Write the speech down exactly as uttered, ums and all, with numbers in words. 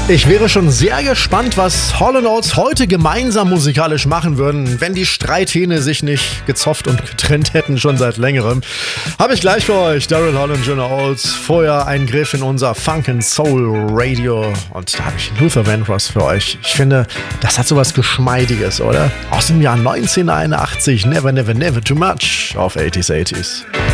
Ich wäre schon sehr gespannt, was Hall and Oates heute gemeinsam musikalisch machen würden, wenn die Streithähne sich nicht gezopft und getrennt hätten, schon seit längerem. Habe ich gleich für euch, Daryl Hall und Jonah Oates. Vorher ein Griff in unser Funk and Soul Radio und da habe ich Luther Vandross für euch. Ich finde, das hat sowas Geschmeidiges, oder? Aus dem Jahr neunzehnhunderteinundachtzig, Never, Never, Never Too Much auf achtziger, achtziger.